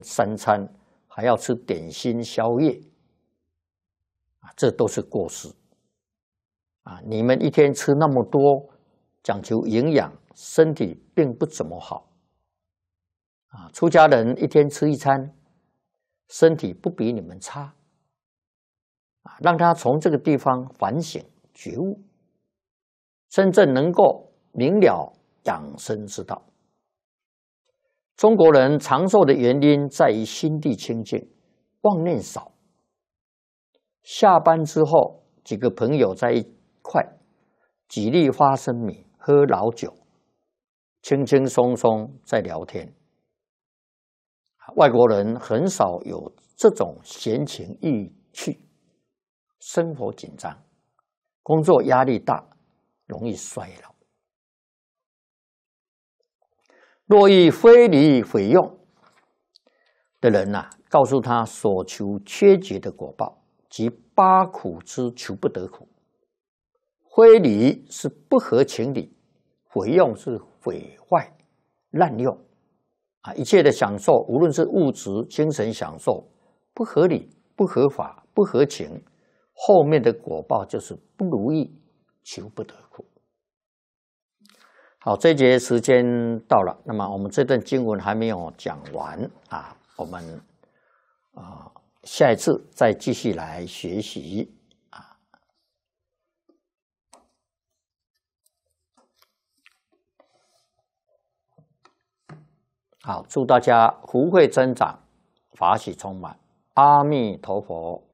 3餐还要吃点心宵夜，这都是过失。你们一天吃那么多，讲求营养，身体并不怎么好。出家人一天吃1餐，身体不比你们差。让他从这个地方反省觉悟，真正能够明了养生之道。中国人长寿的原因在于心地清净，妄念少。下班之后，几个朋友在一块，几粒花生米，喝老酒，轻轻松松在聊天。外国人很少有这种闲情逸趣，生活紧张，工作压力大，容易衰老。若欲非礼毁用的人告诉他所求缺绝的果报，即8苦之求不得苦。非礼是不合情理，毁用是毁坏滥用。一切的享受，无论是物质精神享受，不合理不合法不合情，后面的果报就是不如意，求不得苦。好，这节时间到了，那么我们这段经文还没有讲完我们下一次再继续来学习好，祝大家福慧增长，法喜充满，阿弥陀佛。